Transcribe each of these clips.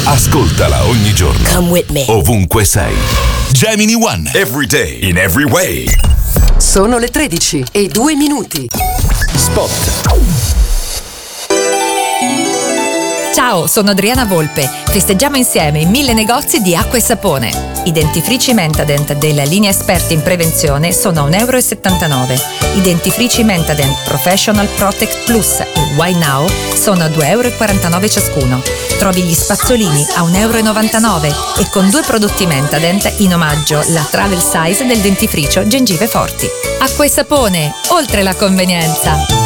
Ascoltala ogni giorno. Come with me. Ovunque sei. Gemini One. Every day. In every way. Sono le 13:02. Spot. Ciao, sono Adriana Volpe. Festeggiamo insieme i 1000 negozi di acqua e sapone. I dentifrici Mentadent della linea esperti in prevenzione sono a €1,79. I dentifrici Mentadent Professional Protect Plus e Why Now sono a €2,49 ciascuno. Trovi gli spazzolini a €1,99 e con 2 prodotti Mentadent in omaggio la travel size del dentifricio Gengive Forti. Acqua e sapone, oltre la convenienza.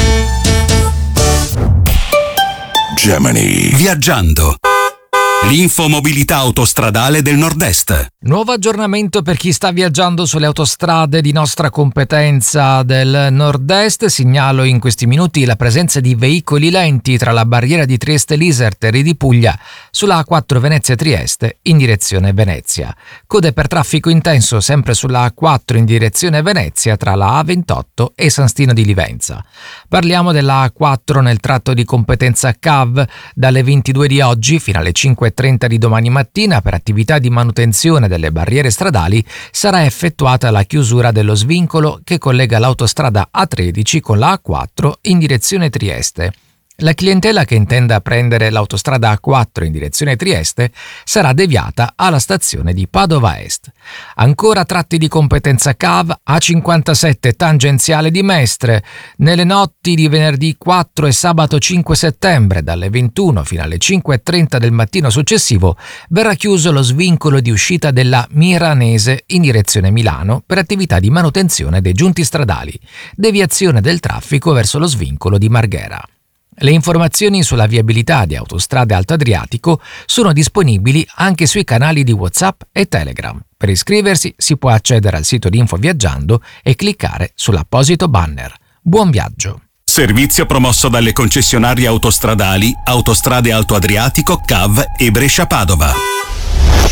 Gemini. Viaggiando. L'infomobilità autostradale del Nord-Est. Nuovo aggiornamento per chi sta viaggiando sulle autostrade di nostra competenza del Nord-Est. Segnalo in questi minuti la presenza di veicoli lenti tra la barriera di Trieste-Lisert e Ridi Puglia sulla A4 Venezia-Trieste in direzione Venezia. Code per traffico intenso sempre sulla A4 in direzione Venezia tra la A28 e San Stino di Livenza. Parliamo della A4 nel tratto di competenza CAV dalle 22 di oggi fino alle 5:30 di domani mattina. Per attività di manutenzione delle barriere stradali sarà effettuata la chiusura dello svincolo che collega l'autostrada A13 con la A4 in direzione Trieste. La clientela che intenda prendere l'autostrada A4 in direzione Trieste sarà deviata alla stazione di Padova Est. Ancora tratti di competenza CAV A57 tangenziale di Mestre. Nelle notti di venerdì 4 e sabato 5 settembre dalle 21 fino alle 5:30 del mattino successivo verrà chiuso lo svincolo di uscita della Miranese in direzione Milano per attività di manutenzione dei giunti stradali. Deviazione del traffico verso lo svincolo di Marghera. Le informazioni sulla viabilità di Autostrade Alto Adriatico sono disponibili anche sui canali di WhatsApp e Telegram. Per iscriversi si può accedere al sito di Info Viaggiando e cliccare sull'apposito banner. Buon viaggio! Servizio promosso dalle concessionarie autostradali Autostrade Alto Adriatico, CAV e Brescia Padova.